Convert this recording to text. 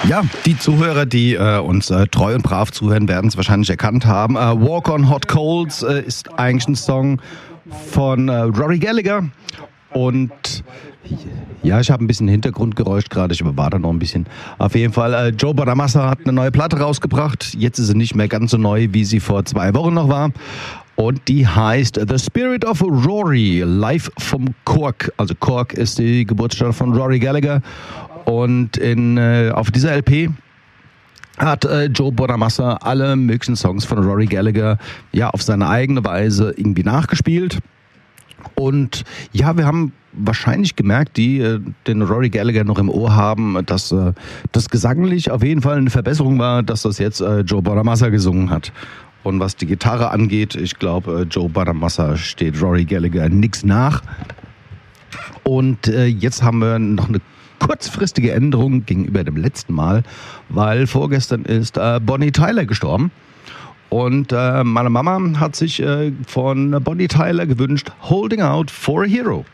Ja, die Zuhörer, die uns treu und brav zuhören, werden es wahrscheinlich erkannt haben. Walk on Hot Coals ist eigentlich ein Song von Rory Gallagher. Und ja, ich habe ein bisschen Hintergrundgeräusch gerade, ich überwarte noch ein bisschen. Auf jeden Fall, Joe Bonamassa hat eine neue Platte rausgebracht. Jetzt ist sie nicht mehr ganz so neu, wie sie vor 2 Wochen noch war. Und die heißt The Spirit of Rory, live vom Cork. Also Cork ist die Geburtsstadt von Rory Gallagher. Und auf dieser LP hat Joe Bonamassa alle möglichen Songs von Rory Gallagher ja auf seine eigene Weise irgendwie nachgespielt. Und ja, wir haben wahrscheinlich gemerkt, die den Rory Gallagher noch im Ohr haben, dass das gesanglich auf jeden Fall eine Verbesserung war, dass das jetzt Joe Bonamassa gesungen hat. Und was die Gitarre angeht, ich glaube, Joe Bonamassa steht Rory Gallagher nichts nach. Und jetzt haben wir noch eine kurzfristige Änderung gegenüber dem letzten Mal, weil vorgestern ist Bonnie Tyler gestorben. Und meine Mama hat sich von Bonnie Tyler gewünscht, Holding Out for a Hero.